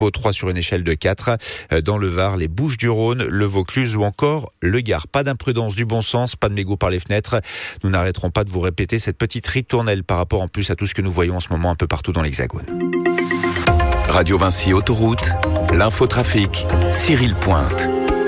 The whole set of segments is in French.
3 sur une échelle de 4. Dans le Var, les Bouches-du-Rhône, le Vaucluse ou encore le Gard. Pas d'imprudence, du bon sens, pas de mégots par les fenêtres. Nous n'arrêterons pas de vous répéter cette petite ritournelle par rapport en plus à tout ce que nous voyons en ce moment un peu partout dans l'Hexagone. Radio Vinci Autoroute, l'infotrafic, Cyril Pointe.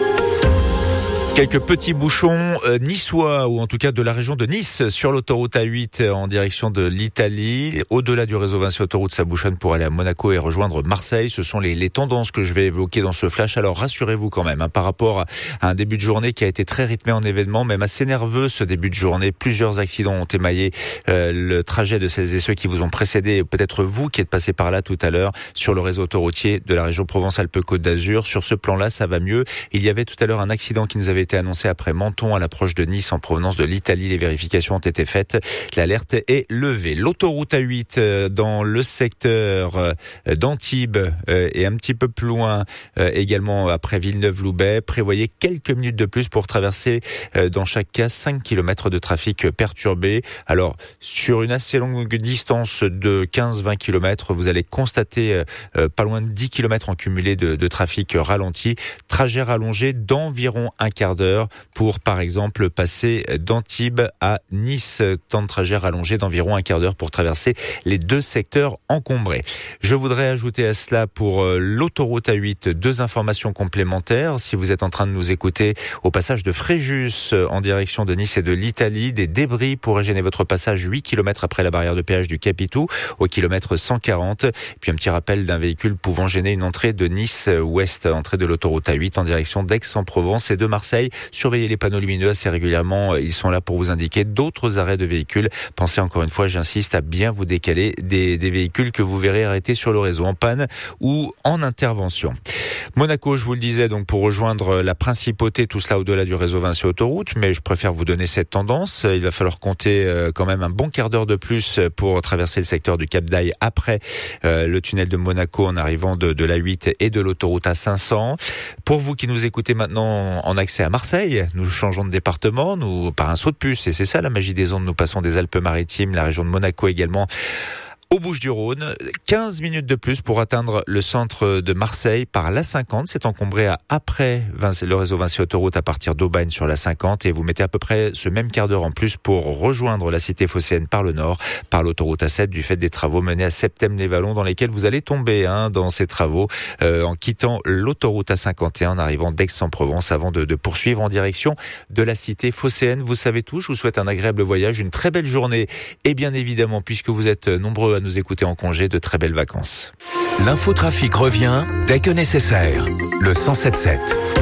Quelques petits bouchons niçois ou en tout cas de la région de Nice sur l'autoroute A8 en direction de l'Italie. Au-delà du réseau Vinci Autoroute, ça bouchonne pour aller à Monaco et rejoindre Marseille. Ce sont les tendances que je vais évoquer dans ce flash. Alors rassurez-vous quand même par rapport à un début de journée qui a été très rythmé en événements, même assez nerveux ce début de journée. Plusieurs accidents ont émaillé le trajet de celles et ceux qui vous ont précédé. Peut-être vous qui êtes passé par là tout à l'heure sur le réseau autoroutier de la région Provence-Alpes-Côte d'Azur. Sur ce plan-là, ça va mieux. Il y avait tout à l'heure un accident qui nous avait été annoncé après Menton à l'approche de Nice en provenance de l'Italie. Les vérifications ont été faites. L'alerte est levée. L'autoroute A8 dans le secteur d'Antibes et un petit peu plus loin également après Villeneuve-Loubet. Prévoyez quelques minutes de plus pour traverser dans chaque cas 5 km de trafic perturbé. Alors sur une assez longue distance de 15-20 km, vous allez constater pas loin de 10 km en cumulé de trafic ralenti. Trajet rallongé d'environ un quart d'heure pour, par exemple, passer d'Antibes à Nice. Temps de trajet rallongé d'environ un quart d'heure pour traverser les deux secteurs encombrés. Je voudrais ajouter à cela pour l'autoroute A8 deux informations complémentaires. Si vous êtes en train de nous écouter au passage de Fréjus en direction de Nice et de l'Italie, des débris pourraient gêner votre passage 8 km après la barrière de péage du Capitou au kilomètre 140. Puis un petit rappel d'un véhicule pouvant gêner une entrée de Nice-Ouest, entrée de l'autoroute A8 en direction d'Aix-en-Provence et de Marseille. Surveillez les panneaux lumineux assez régulièrement. Ils sont là pour vous indiquer d'autres arrêts de véhicules. Pensez encore une fois, j'insiste, à bien vous décaler des véhicules que vous verrez arrêtés sur le réseau en panne ou en intervention. Monaco, je vous le disais, donc pour rejoindre la principauté, tout cela au-delà du réseau Vinci Autoroute, mais je préfère vous donner cette tendance. Il va falloir compter quand même un bon quart d'heure de plus pour traverser le secteur du Cap d'Aille après le tunnel de Monaco en arrivant de l'A8 et de l'autoroute A500. Pour vous qui nous écoutez maintenant en accès à Marseille, nous changeons de département, nous par un saut de puce, et c'est ça la magie des ondes, nous passons des Alpes-Maritimes, la région de Monaco également, aux Bouches-du-Rhône. 15 minutes de plus pour atteindre le centre de Marseille par l'A50. C'est encombré après le réseau Vinci Autoroute à partir d'Aubagne sur l'A50 et vous mettez à peu près ce même quart d'heure en plus pour rejoindre la cité phocéenne par le nord, par l'autoroute A7 du fait des travaux menés à Septème-les-Vallons dans lesquels vous allez tomber dans ces travaux en quittant l'autoroute A51 en arrivant d'Aix-en-Provence avant de poursuivre en direction de la cité phocéenne. Vous savez tout, je vous souhaite un agréable voyage, une très belle journée et bien évidemment, puisque vous êtes nombreux à nous écouter en congé, de très belles vacances. L'infotrafic revient dès que nécessaire. Le 107.7.